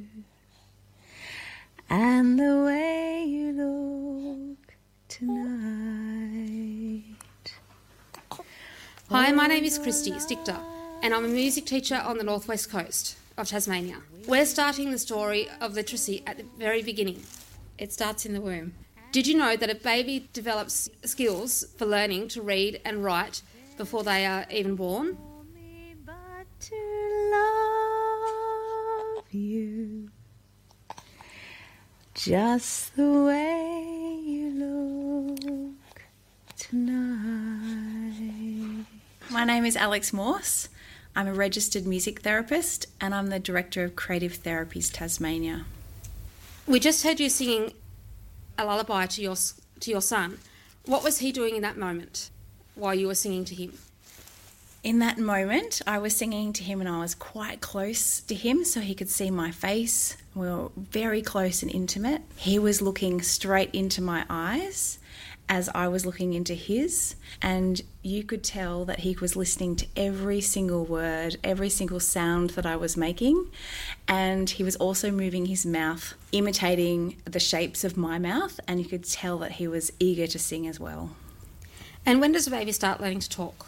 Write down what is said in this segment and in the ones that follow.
and the way you look tonight. Hi, my name is Christy Stichter, and I'm a music teacher on the northwest coast of Tasmania. We're starting the story of literacy at the very beginning. It starts in the womb. Did you know that a baby develops skills for learning to read and write before they are even born? But to love you just the way you look tonight. My name is Alex Morse. I'm a registered music therapist and I'm the Director of Creative Therapies Tasmania. We just heard you singing a lullaby to your son. What was he doing in that moment while you were singing to him? In that moment, I was singing to him and I was quite close to him so he could see my face. We were very close and intimate. He was looking straight into my eyes as I was looking into his, and you could tell that he was listening to every single word, every single sound that I was making, and he was also moving his mouth, imitating the shapes of my mouth, and you could tell that he was eager to sing as well. And when does a baby start learning to talk?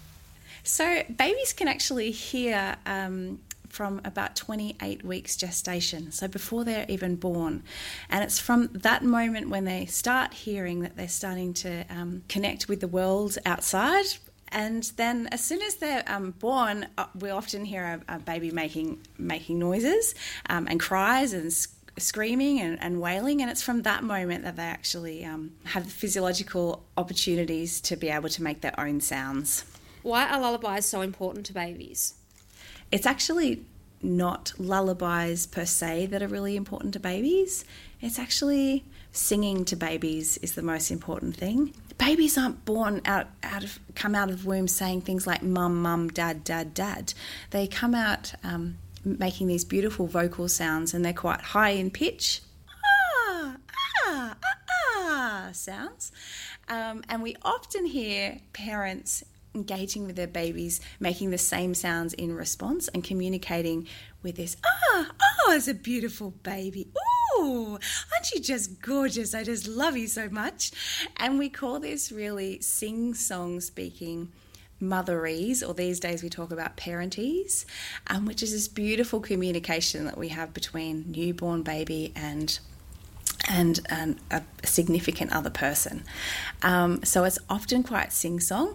So babies can actually hear from about 28 weeks gestation, so before they're even born. And it's from that moment when they start hearing that they're starting to connect with the world outside. And then as soon as they're born, we often hear a baby making noises and cries and screaming and wailing, and it's from that moment that they actually have physiological opportunities to be able to make their own sounds. Why are lullabies so important to babies? It's actually not lullabies per se that are really important to babies. It's actually singing to babies is the most important thing. Babies aren't born come out of the womb saying things like mum, mum, dad, dad, dad. They come out making these beautiful vocal sounds, and they're quite high in pitch. Ah, ah, ah, ah sounds. And we often hear parents engaging with their babies, making the same sounds in response and communicating with this, it's a beautiful baby. Ooh, aren't you just gorgeous? I just love you so much. And we call this really sing-song speaking motherese, or these days we talk about parentese, which is this beautiful communication that we have between newborn baby and a significant other person. So it's often quite sing-song.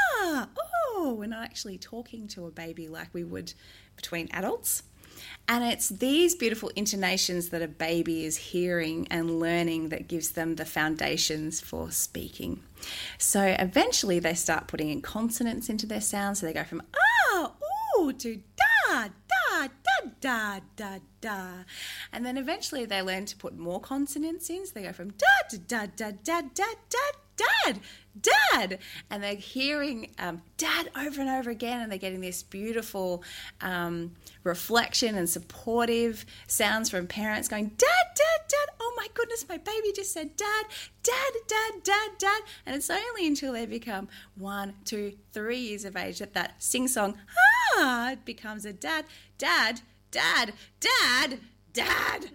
We're not actually talking to a baby like we would between adults. And it's these beautiful intonations that a baby is hearing and learning that gives them the foundations for speaking. So eventually they start putting in consonants into their sounds. So they go from ooh to da, da, da, da, da, da. And then eventually they learn to put more consonants in. So they go from da, da, da, da, da, da, da, dad, dad, and they're hearing dad over and over again, and they're getting this beautiful reflection and supportive sounds from parents going, dad, dad, dad, oh my goodness, my baby just said dad, dad, dad, dad, dad. And it's only until they become 1, 2, 3 years of age that sing-song, it becomes a dad, dad, dad, dad, dad.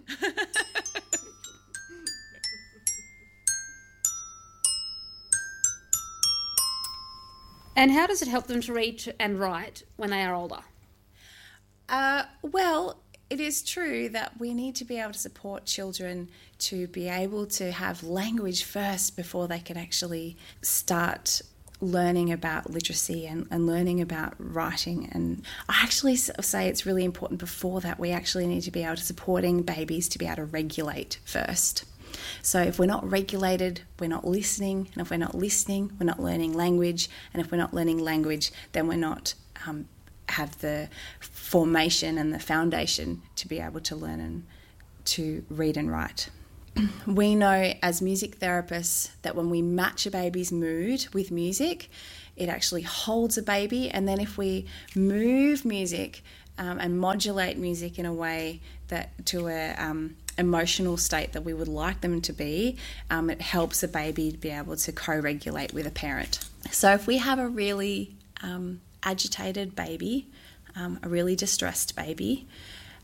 And how does it help them to read and write when they are older? Well, it is true that we need to be able to support children to be able to have language first before they can actually start learning about literacy and learning about writing. And I actually say it's really important before that we actually need to be able to supporting babies to be able to regulate first. So if we're not regulated, we're not listening, and if we're not listening, we're not learning language, and if we're not learning language, then we're not have the formation and the foundation to be able to learn and to read and write. We know as music therapists that when we match a baby's mood with music, it actually holds a baby, and then if we move music and modulate music in a way that to a emotional state that we would like them to be, it helps a baby to be able to co-regulate with a parent. So if we have a really agitated baby, a really distressed baby,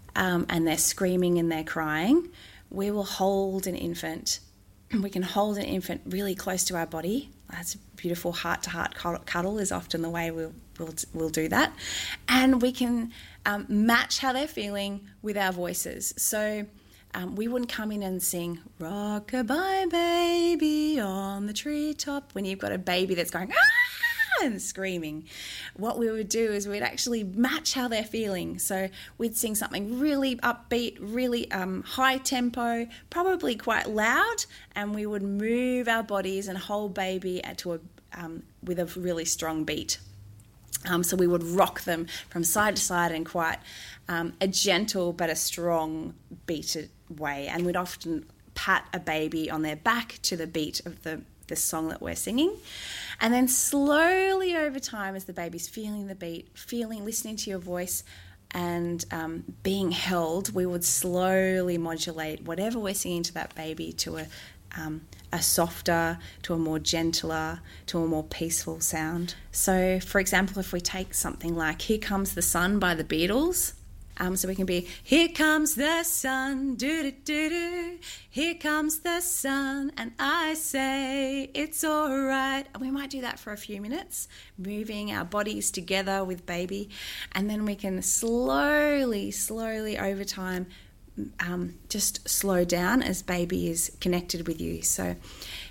and they're screaming and they're crying, we will hold an infant. We can hold an infant really close to our body. That's a beautiful heart-to-heart cuddle is often the way we'll do that. And we can match how they're feeling with our voices. So we wouldn't come in and sing "Rock-a-bye baby on the treetop" when you've got a baby that's going "ah" and screaming. What we would do is we'd actually match how they're feeling. So we'd sing something really upbeat, really high tempo, probably quite loud, and we would move our bodies and hold baby with a really strong beat. So we would rock them from side to side in quite a gentle but a strong beated way. And we'd often pat a baby on their back to the beat of the song that we're singing. And then slowly over time, as the baby's feeling the beat, listening to your voice and being held, we would slowly modulate whatever we're singing to that baby to a softer, to a more gentler, to a more peaceful sound. So, for example, if we take something like "Here Comes the Sun" by the Beatles, so we can be, "Here comes the sun, do-do-do-do, here comes the sun, and I say it's all right." And we might do that for a few minutes, moving our bodies together with baby, and then we can slowly over time just slow down as baby is connected with you. So